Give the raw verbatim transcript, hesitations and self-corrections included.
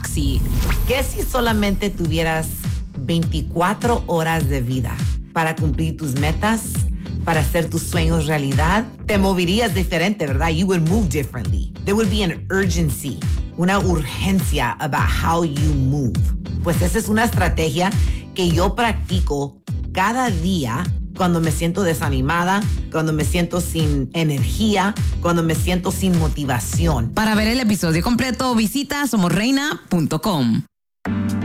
Roxy. ¿Qué si solamente tuvieras veinticuatro horas de vida para cumplir tus metas, para hacer tus sueños realidad? Te moverías diferente, ¿verdad? You would move differently. There would be an urgency, una urgencia about how you move. Pues esa es una estrategia que yo practico cada día cuando me siento desanimada, cuando me siento sin energía, cuando me siento sin motivación. Para ver el episodio completo, visita somos reina punto com.